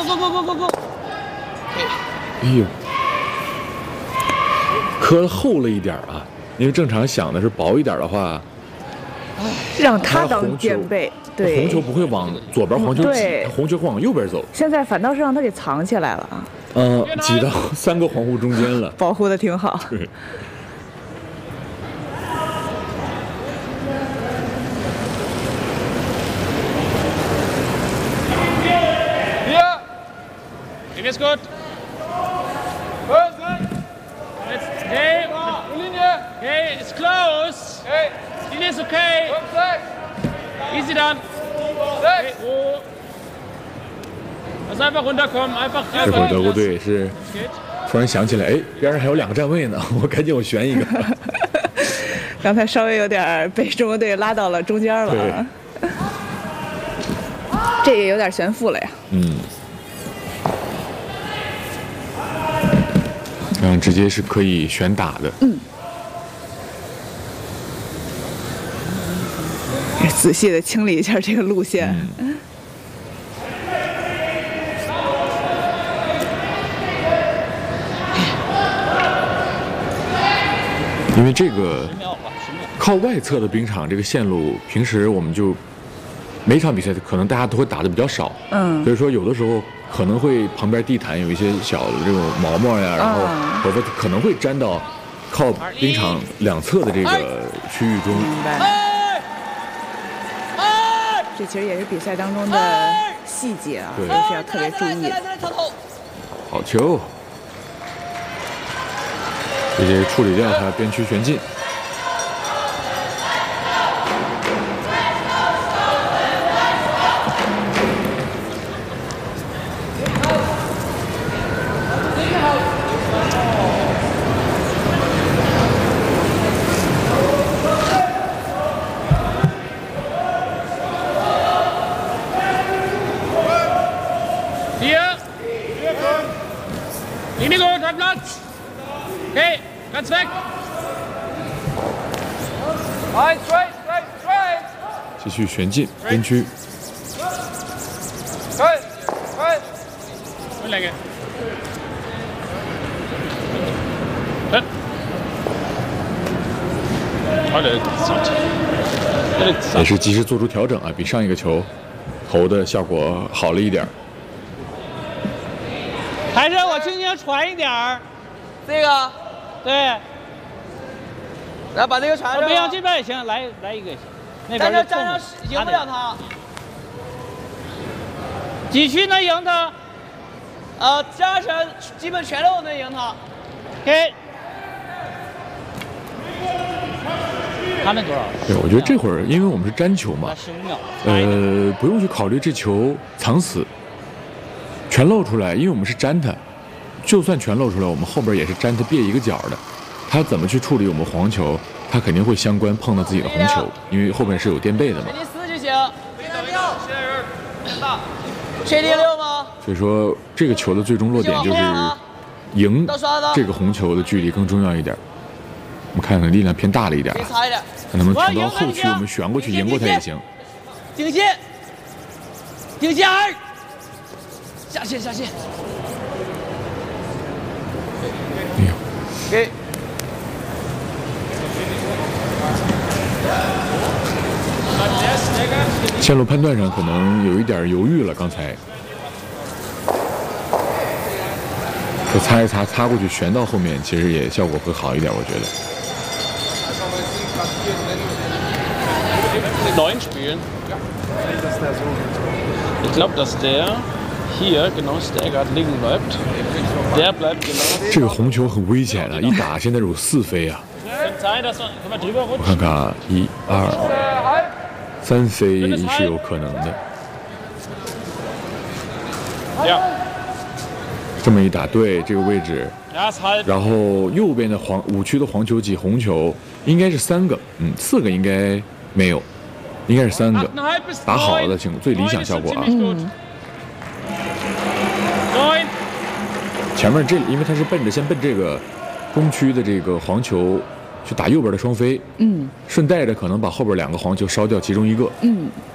，go。 哎呦，磕厚了一点啊，因为正常想的是薄一点的话， 让他当垫背，对， 红球不会往左边黄球挤，红球会往右边走。 现在反倒是让他给藏起来了啊。 挤到3个黄胡中间了， 保护的挺好。 对。 Ist gut. Hey, hey, it's close. Still is okay. Easy dann. Hey, oh. Lass einfach runterkommen, einfach. 这会儿德国队是突然想起来，哎，边上还有2个站位呢，我赶紧旋一个。 刚才稍微有点被中国队拉到了中间了，这也有点悬浮了呀。 直接是可以选打的。 仔细的清理一下这个路线。 因为这个靠外侧的冰场这个线路，平时我们就每场比赛可能大家都会打的比较少，所以说有的时候可能会旁边地毯有一些小的这种毛毛呀，然后否则可能会沾到靠冰场2侧的这个区域中。 明白。这其实也是比赛当中的细节啊，都是要特别注意的。 好球，这些处理掉它边区旋进。 Indigo, dein Platz. Okay, ganz weg. Straight. 继续旋进边区。 Länge. 也是及时做出调整啊，比上一个球投的效果好了一点。 还是我轻轻传一点儿， 这个， 对， 来把这个传上。 不要这边也行，来一个也行。那边站上赢不了他。 几区能赢他？ 加成基本全都能赢他。 给。他们多少？ 对，我觉得这会儿因为我们是粘球嘛 ，15秒。 不用去考虑这球藏死。全露出来，因为我们是粘它，就算全露出来，我们后边也是粘它别一个角的。他怎么去处理我们黄球，他肯定会相关碰到自己的红球，因为后边是有垫背的嘛。 确定4就行。确定6吗？ 所以说这个球的最终落点就是赢这个红球的距离更重要一点。我们看看力量偏大了一点，看能不能冲到后区，我们旋过去赢过他也行。 顶线2。下线。 哎呦， 给。 线路判断上可能有一点犹豫了，刚才。再擦一擦，擦过去旋到后面，其实也效果会好一点，我觉得。 9 spielen. Ich glaube, dass der hier genau staggert liegen bleibt. Der bleibt genau. 这个红球很危险啊！一打现在有4飞啊！我看看啊，1、2、3飞是有可能的。这么一打，对这个位置，然后右边的5区的黄球挤红球，应该是3个，4个应该没有，应该是3个。打好了的情况，最理想效果啊。前面因为他是先奔这个中区的这个黄球去打右边的双飞，顺带着可能把后边2个黄球烧掉其中一个。